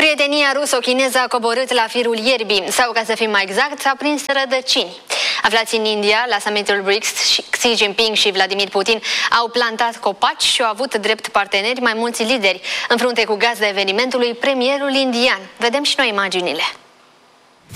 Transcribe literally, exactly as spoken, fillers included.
Prietenia ruso-chineză a coborât la firul ierbii, sau, ca să fim mai exact, a prins rădăcini. Aflați în India, la summitul B R I C S, Xi Jinping și Vladimir Putin au plantat copaci și au avut drept parteneri mai mulți lideri. În frunte cu gazda evenimentului, premierul indian. Vedem și noi imaginile.